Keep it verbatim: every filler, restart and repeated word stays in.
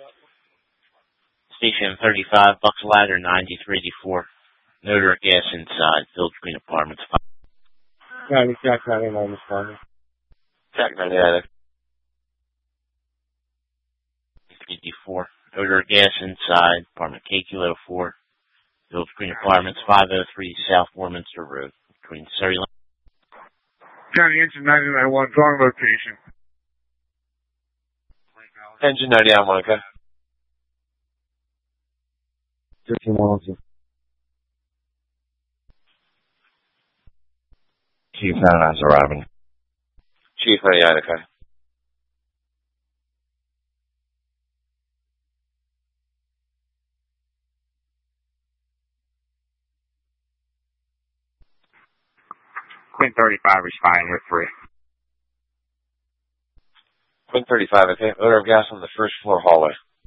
Station thirty-five, Bucks Ladder, ninety-three eighty-four. Odor of gas inside, Village Green Apartments. County Jack ninety-nine, responding. Jack ninety-nine. eighty-four. Odor of gas inside, apartment K Q oh four, Village Green Apartments, five oh three South Warminster Road, between Surrey Lane. County Engine ninety-nine one, wrong location. Engine ninety-nine one, okay. fifteen one oh two. Chief ninety-nine's arriving. Chief ninety-nine, okay. Queen thirty-five, responding with three. Queen thirty-five, okay. Odor of gas on the first floor hallway.